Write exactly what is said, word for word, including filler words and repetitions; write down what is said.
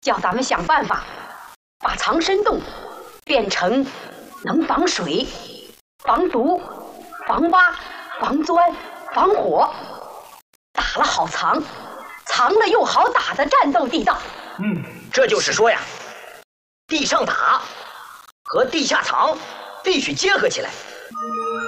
叫咱们想办法把藏身洞变成能防水、防毒、防挖、防钻、防火，打了好藏，藏了又好打的战斗地道。 嗯，这就是说呀，地上打和地下藏必须结合起来。